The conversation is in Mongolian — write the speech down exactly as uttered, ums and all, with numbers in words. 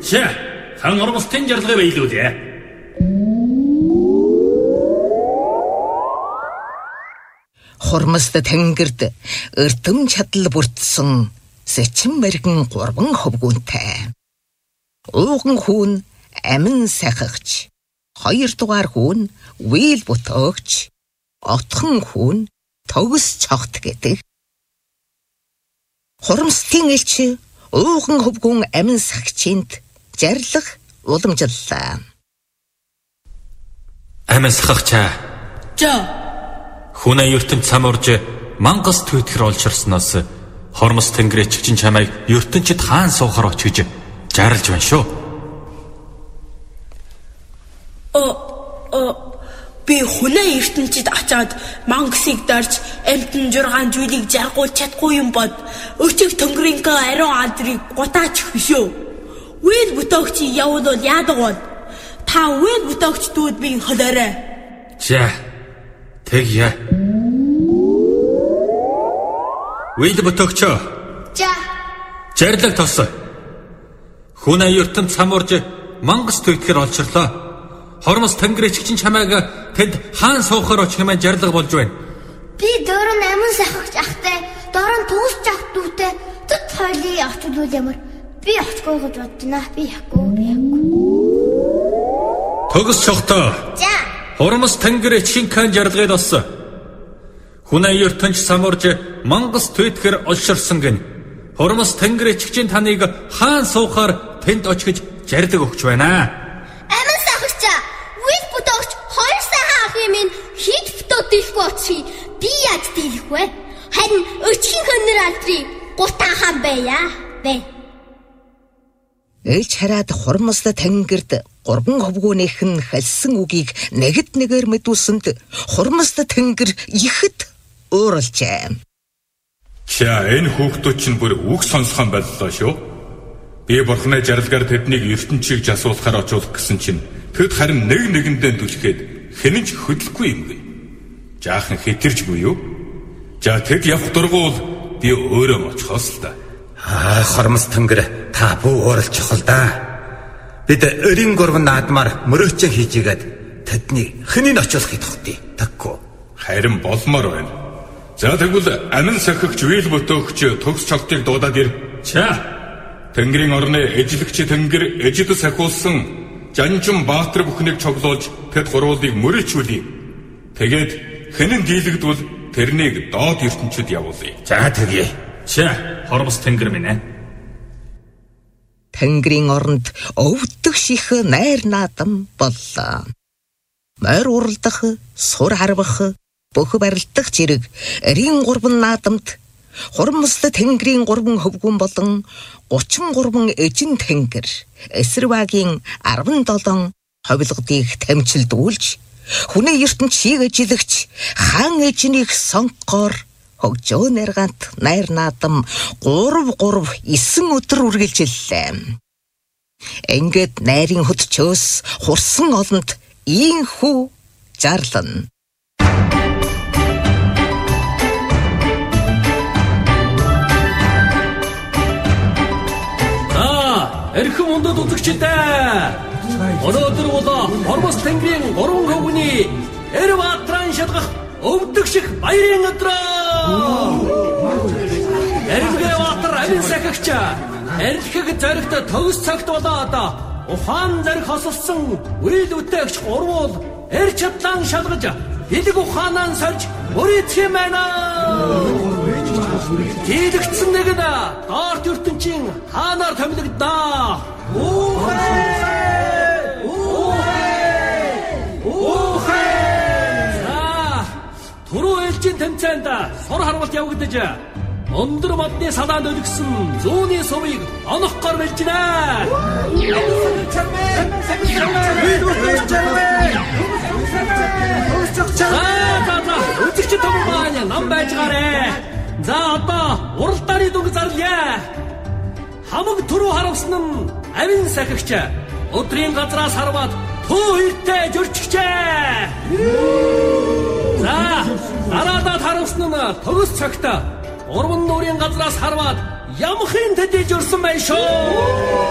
За, хан Ормостын жаргалыг баялуулъя. Хормост тэнгэрд эрдэм чадал бүрдсэн сэчин мэргэн гурван хөвгүүнтэй. Ууган хүүн амин сахигч, хоёр дугаар хүүн үйл бүтөөгч, отхон хүүн тогс цогт гэдэг. Хормостын элч ууган хөвгүүн амин сахигчинд жарлах уламжллаа. Амин сахигчаа. За. Хүнээ ертөнд самурж мангас түйтгэр олширсноос Хормос тэнгэрээ чигчин чамайг ертөнчид хаан суухаар очиж жарлж байна шүү. О о би хүнээ ертөнчид очиод мангасыг дарж амтэн жургаан зүйлийг жаргуул чадахгүй юм бод өчиг тэнгэрийнхээ ариун алдрыг гутаач хөшөө. Үйл бүтөөгчийг явуулвал яадаг бол та үйл бүтөөгчдүүд би холоорой. За. Тэг яа. Үйл бүтөөгчөө. За. Жарлаг тос. Хүнээ ертөнд самурж мангас түйтгэр олширлоо. Хормос тэнгэрээ чигчин чамайг тэд хаан суухаар очих юм жарлаг болж байна. Би дөр нь амин сахагч ахтай, дор нь төгсч ах дүүтэй төд хойлыг очвол ямар. Би очихгүй гэж боддоо. Би яахгүй, би яахгүй. Төгс чогтоо. За. Хормос тэнгэрээ чигчин жаргалыг тос. Хүнээ ертөнч самурж мангас түйтгэр олширсан гин. Хормос тэнгэрээ чигчин таныг хаан суухаар тэнд очиж жаргалыг өгч байна. Амин сахагчаа, үйл бүтөөгч хоёр сайхан ах юм ин хит бүтөө дийлэхгүй очих. Би яаж дийлэх вэ? Харин өчгийн хөнөр алдрыг гутаахан байя. Бэ. Элч хараад Хормос тэнгэрд гурван хөвгүүнийх нь хэлсэн үгийг нэгд нэгээр мэдүүлсэнд Хормос тэнгэр ихэд ууралжээ. За энэ хүүхдүүд чинь бүр үг сонсхон боллоо шүү. Би бурхны жаргалгаар тэднийг ертөнчийг жасуулахаар очуулах гэсэн чинь тэд харин нэг нэгэндээ түлхээд хэн ч хөдлөхгүй юмгүй. Жаахан хэтэрч буюу. За тэд явах дургуул би өөрөө очихоос л да. Аа Хормос тэнгэр та бүү ууралчих л да. Бид өрийн гурван наадмаар мөрөөчөө хийжгээд тэдний хэнийг очуулахыг тогтъё. Тэггүй. Харин болмоор байна. За тэгвэл амин сахигч үйл бүтөөгч төгс чогтыг дуудаад ир. За. Тэнгэрийн орны эжлэгч тэнгэр эжид сахиулсан жанжин баатар бүхнийг чоглуулж тэд гурвуулыг мөрөөчүүлье. Тэгээд хэнэн дийлэгдвэл тэрнийг доод ертөнчид явуулъя. За тэгье. За, Хормос тэнгэр минь ээ. Тэнгэрийн оронд өвдөх ших найр наадам боллоо. Морь уралдах, сур харвах, бүх барилдах зэрэг эрийн гурван наадамд Хормос тэнгэрийн гурван хөвгүүн болон гучин гурван эжин тэнгэр эсэрвагийн арван долоон ховилгодыг тамчилдуулж хүнээ ертөнчийг эжилэгч хаан эжнийг сонгохоор хөгжөө наргант найр наадам гурав гурав эсэн өдөр үргэлжиллээ. Ингээд найрын хөтчөөс хурсан олонд ийхүү жарлана. Аа, эрхэм өндөөд үзэгчдээ. Өнөөдөр бол Хормос тэнгэрийн гурван хөвгүний эр баатран шалгах өвдөх шиг баярын өдрөө. Эргээ баатар амин сахигч эрдхэг зоригт төгс цагт болоод ухаан зориг хосолсон үйл үтээгч гурвуул эр чадлан шалгаж бэлэг ухаанаа сольж мөрийдэх юм байна. Дийлэгдсэн нэг нь дорт ертөнчийн хаанаар томилогднаа. Уухай! Уухай! Уухай! За, түрүү ээлжийн тэмцээнд сур харвалт явагдаж өндөр модны салаанд өлгсөн зүүнний сувыг онохгүй бэлж байна. Өчигч том маань нам байж гараа. За одоо уралдааны дүнг зарлая. Хамаг түрүү харавсан нь амин сахигч өдрийн газраас харваад төө hirтэй журчгчээ. За дараадад харавсан нь төгс цагт урван нуурын газраас харваад ямхын тэдэж өрсөн байх шүү.